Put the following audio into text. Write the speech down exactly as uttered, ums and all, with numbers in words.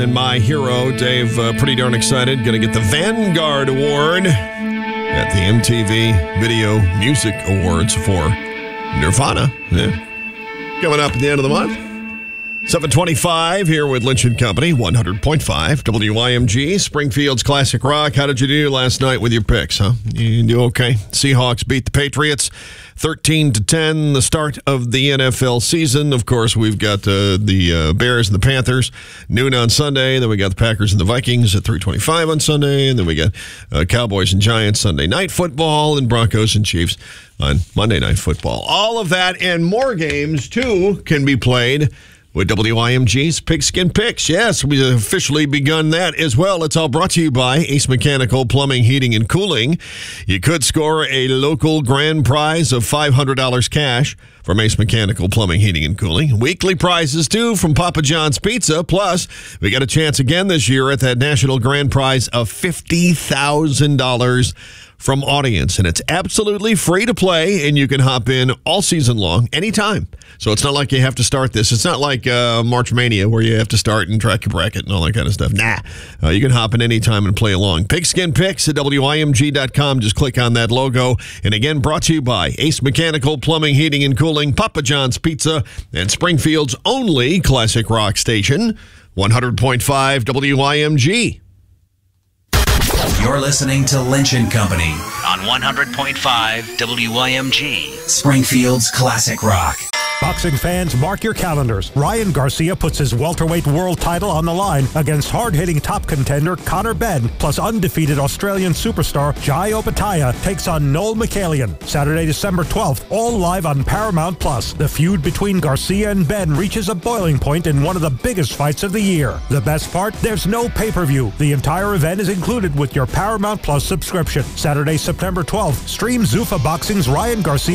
And my hero, Dave, uh, pretty darn excited. Going to get the Vanguard Award at the M T V Video Music Awards for Nirvana. Yeah. Coming up at the end of the month. seven twenty-five here with Lynch and Company, one hundred point five W I M G, Springfield's Classic Rock. How did you do last night with your picks, huh? You do okay? Seahawks beat the Patriots thirteen to ten, the start of the N F L season. Of course, we've got uh, the uh, Bears and the Panthers, noon on Sunday. Then we got the Packers and the Vikings at three twenty-five on Sunday. And then we got uh, Cowboys and Giants Sunday night football and Broncos and Chiefs on Monday night football. All of that and more games, too, can be played with W I M G's Pigskin Picks. Yes, we've officially begun that as well. It's all brought to you by Ace Mechanical Plumbing, Heating, and Cooling. You could score a local grand prize of five hundred dollars cash from Ace Mechanical Plumbing, Heating, and Cooling. Weekly prizes, too, from Papa John's Pizza. Plus, we got a chance again this year at that national grand prize of fifty thousand dollars from Audience. And it's absolutely free to play, and you can hop in all season long, anytime. So it's not like you have to start this. It's not like uh, March Mania where you have to start and track your bracket and all that kind of stuff. Nah. Uh, you can hop in anytime and play along. Pigskin Picks at W I M G dot com. Just click on that logo. And again, brought to you by Ace Mechanical Plumbing, Heating, and Cooling, Papa John's Pizza, and Springfield's only classic rock station, one hundred point five W I M G. You're listening to Lynch and Company on one hundred point five W I M G, Springfield's classic rock. Boxing fans, mark your calendars. Ryan Garcia puts his welterweight world title on the line against hard-hitting top contender Conor Benn, plus undefeated Australian superstar Jai Opetaia takes on Noel Mikaelian. Saturday, December twelfth, all live on Paramount Plus. The feud between Garcia and Benn reaches a boiling point in one of the biggest fights of the year. The best part? There's no pay-per-view. The entire event is included with your Paramount Plus subscription. Saturday, September twelfth, stream Zuffa Boxing's Ryan Garcia